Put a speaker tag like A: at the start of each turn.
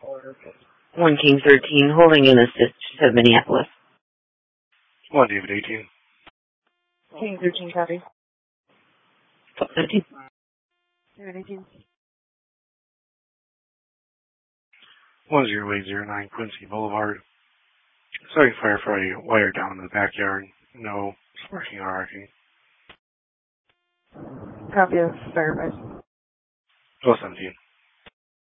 A: 1 King 13, holding an assist to Minneapolis.
B: 1 David 18.
C: King 13, copy.
A: 15.
C: David 18.
B: 10809 Quincy Boulevard. Starting fire for a wire down in the backyard. No sparking or arcing.
C: Copy of firefight.
B: 17.